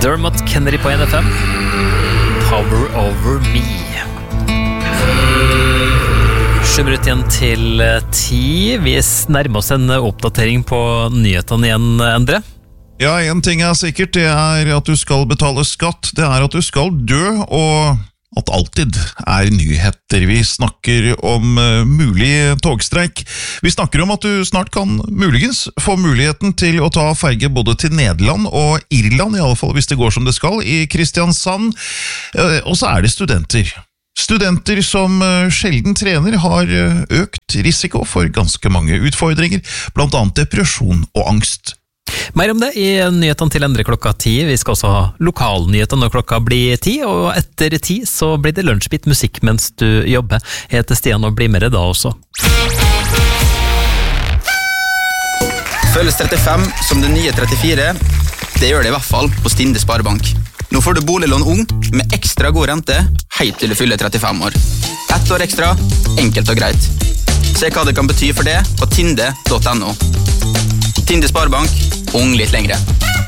Dermot Kennedy på NFM. Power Over Me. 7 minutter igjen til 10. Vi nærmer oss en oppdatering på nyhetene igjen, Endre. Ja, en ting sikkert, det at du skal betale skatt, det at du skal dø, og at alltid nyheter. Vi snakker om mulig togstreik. Vi snakker om at du snart kan muligens få muligheten til å ta ferge både til Nederland og Irland, i alle fall hvis det går som det skal, i Kristiansand. Og så det studenter. Studenter som sjelden trener har økt risiko for ganske mange utfordringer, blant annet depresjon og angst. Mer om det i nyhetene til Endre klokka 10. Vi skal også ha lokalnyhetene når klokka blir 10, og etter 10 så blir det lunsjbit musikk mens du jobber. Jeg heter Stian og blir med deg da også. Føles 35 som det nye 34. Det gjør det i hvert fall på Tinde Sparebank. Nå får du boliglån ung med ekstra god rente helt til du fyller 35 år. 1 år ekstra, enkelt og greit. Se hva det kan bety for det på tinde.no. Tinde Sparebank, ung litt lengre.